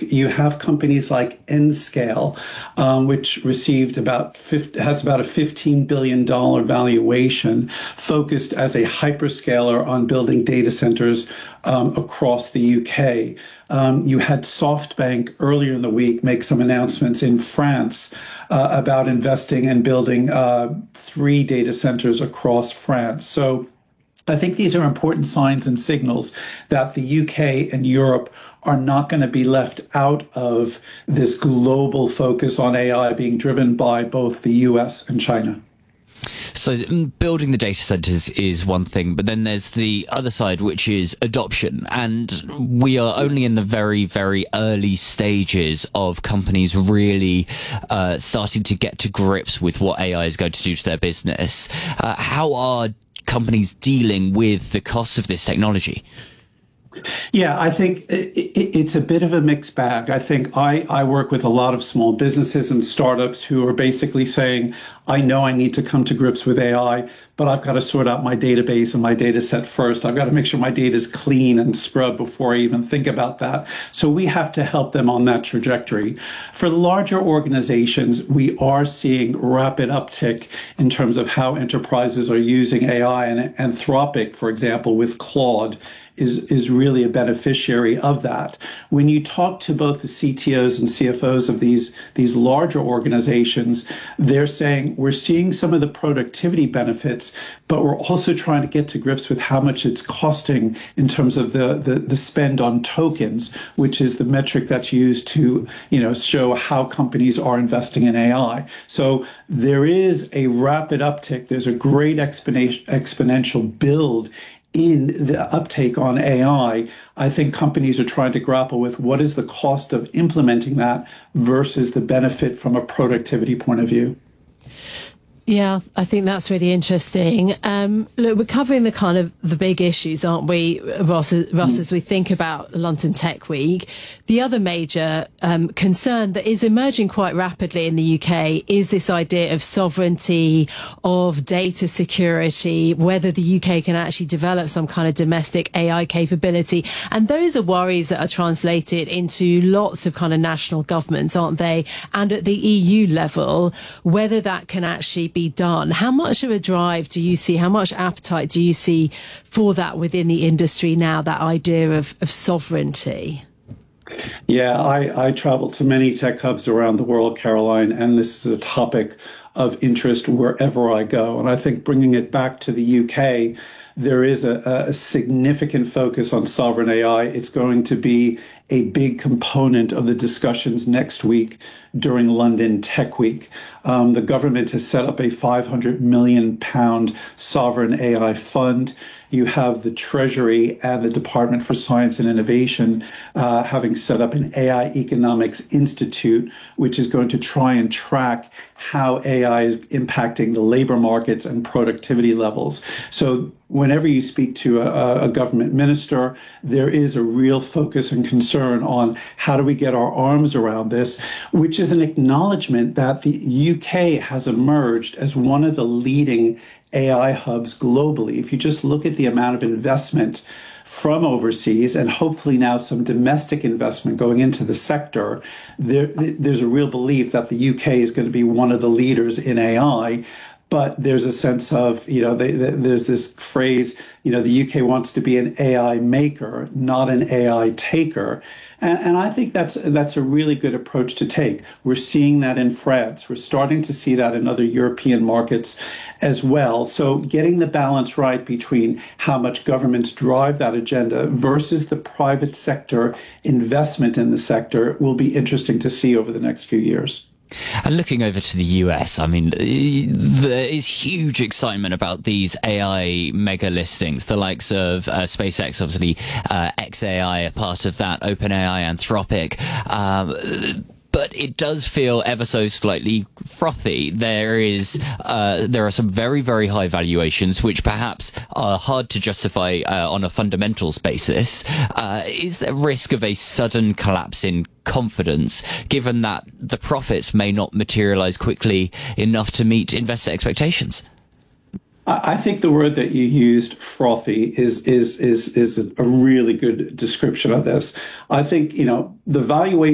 you have companies like Nscale, which received has about a $15 billion valuation, focused as a hyperscaler on building data centers across the UK. You had SoftBank earlier in the week make some announcements in France about investing and building 3 data centers across France. So I think these are important signs and signals that the UK and Europe are not going to be left out of this global focus on AI being driven by both the US and China. So building the data centers is one thing, but then there's the other side, which is adoption. And we are only in the very, very early stages of companies really starting to get to grips with what AI is going to do to their business. How are companies dealing with the cost of this technology? Yeah, I think it's a bit of a mixed bag. I think I work with a lot of small businesses and startups who are basically saying, I know I need to come to grips with AI, but I've got to sort out my database and my data set first. I've got to make sure my data is clean and scrubbed before I even think about that. So we have to help them on that trajectory. For larger organizations, we are seeing rapid uptick in terms of how enterprises are using AI, and Anthropic, for example, with Claude, is really a beneficiary of that. When you talk to both the CTOs and CFOs of these larger organizations, they're saying we're seeing some of the productivity benefits, but we're also trying to get to grips with how much it's costing in terms of the spend on tokens, which is the metric that's used to show how companies are investing in AI. So there is a rapid uptick. There's a great exponential build in the uptake on AI. I think companies are trying to grapple with what is the cost of implementing that versus the benefit from a productivity point of view. Yeah, I think that's really interesting. Look, we're covering the kind of the big issues, aren't we, Ross, as we think about London Tech Week. The other major concern that is emerging quite rapidly in the UK is this idea of sovereignty, of data security, whether the UK can actually develop some kind of domestic AI capability. And those are worries that are translated into lots of kind of national governments, aren't they? And at the EU level, whether that can actually be done. How much of a drive do you see? How much appetite do you see for that within the industry now, that idea of sovereignty? Yeah, I travel to many tech hubs around the world, Caroline, and this is a topic of interest wherever I go. And I think bringing it back to the UK, there is a significant focus on sovereign AI. It's going to be a big component of the discussions next week during London Tech Week. The government has set up a £500 million sovereign AI fund. You have the Treasury and the Department for Science and Innovation having set up an AI Economics Institute, which is going to try and track how AI is impacting the labor markets and productivity levels. So whenever you speak to a government minister, there is a real focus and concern on how do we get our arms around this, which is an acknowledgement that the UK has emerged as one of the leading AI hubs globally. If you just look at the amount of investment from overseas and hopefully now some domestic investment going into the sector, there's a real belief that the UK is going to be one of the leaders in AI. But there's a sense of, there's this phrase, the UK wants to be an AI maker, not an AI taker. And I think that's a really good approach to take. We're seeing that in France. We're starting to see that in other European markets as well. So getting the balance right between how much governments drive that agenda versus the private sector investment in the sector will be interesting to see over the next few years. And looking over to the US, I mean, there is huge excitement about these AI mega listings, the likes of SpaceX, obviously, xAI, a part of that, OpenAI, Anthropic. But it does feel ever so slightly frothy. There are some very, very high valuations, which perhaps are hard to justify on a fundamentals basis. Is there risk of a sudden collapse in confidence, given that the profits may not materialize quickly enough to meet investor expectations? I think the word that you used, frothy, is a really good description of this. I think, the valuation